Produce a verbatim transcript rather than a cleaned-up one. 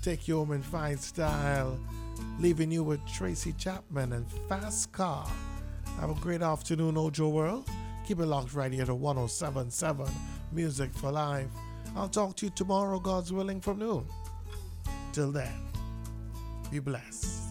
take you home in fine style, leaving you with Tracy Chapman and Fast Car. Have a great afternoon, Ojo World. Keep it locked right here to one oh seven point seven Music for Life. I'll talk to you tomorrow, God's willing, from noon. Till then, be blessed.